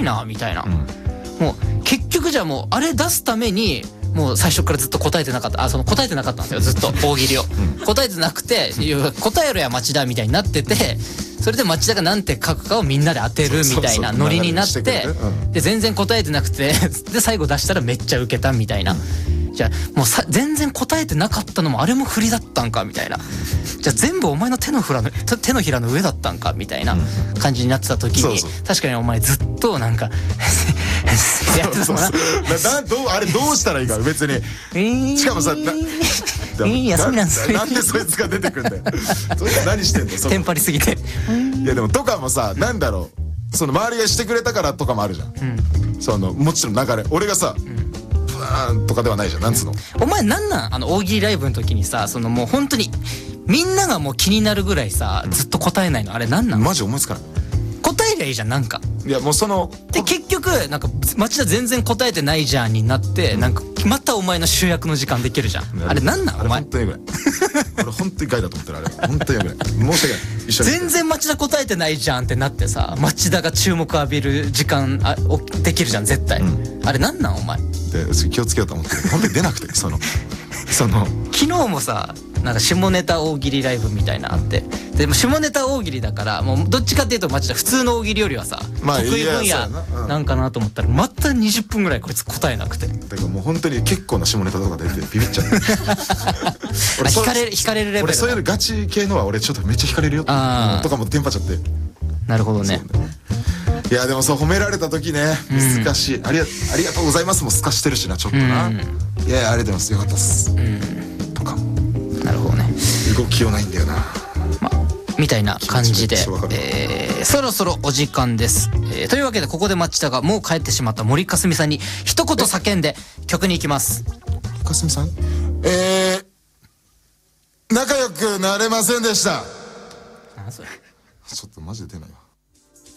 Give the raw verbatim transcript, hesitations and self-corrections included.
なみたいな、うん、もう結局じゃあもうあれ出すためにもう最初からずっと答えてなかった。あ、その答えてなかったんですよ、ずっと大喜利を、うん、答えてなくて答えろや町田みたいになってて、それで町田が何て書くかをみんなで当てるみたいなノリになって、で全然答えてなくてで最後出したらめっちゃウケたみたいな、うん、じゃあもうさ全然答えてなかったのもあれも振りだったんかみたいな、じゃあ全部お前の手のひらの手のひらの上だったんかみたいな感じになってた時に、そうそう確かにお前ずっとなんかやってたもんな。 どうあれどうしたらいいか別に、えー、しかもさなえー、休みなんですなんでそいつが出てくんだよそいつ何してんのテンパりすぎて。 いやでもとかもさ、なんだろう、その周りがしてくれたからとかもあるじゃん、うん、そのもちろん流れ俺がさ、うんブーンとかではないじゃん、なんつうの。 お前なんなんあの大喜利ライブの時にさ、そのもう本当にみんながもう気になるぐらいさ、ずっと答えないのあれなんなん？ マジ思いつかない。 答えりゃいいじゃんなんか。 いやもうそので結局なんか町田全然答えてないじゃんになって、うん、なんかまたお前の主役の時間できるじゃん。あれなんなんお前。 本当にぐらい。俺本当に害だと思ってるあれ。本当にぐらい。申し訳ない。一緒に。 全然町田答えてないじゃんってなってさ、町田が注目浴びる時間あできるじゃん絶対。うん、あれなんなんお前。 で気をつけようと思って本当に出なくてそのその昨日もさなんか下ネタ大喜利ライブみたいなのあって、でも下ネタ大喜利だからもうどっちかっていうと町田普通の大喜利よりはさ、まあ、得意分野なんかなと思ったらまたにじゅっぷんぐらいこいつ答えなくて、 だからもう本当に結構な下ネタとか出てビビっちゃって俺引かれる引かれるレベル。 俺そういうガチ系のは俺ちょっとめっちゃ引かれるよとかもテンパっちゃって。 なるほどね。 いやでもそう褒められた時ね難しい、うん、ありがありがとうございますもすかしてるしなちょっとな、うん、いやいやありがとうございますよかったっす、うん、とか。 なるほどね。 動きようないんだよな、 ま、みたいな感じで、えー、そろそろお時間です、えー、というわけでここで町田がもう帰ってしまった森かすみさんに一言叫んで曲に行きます。 かすみさんえー、仲良くなれませんでした。 何それ。 ちょっとマジで出ないわ。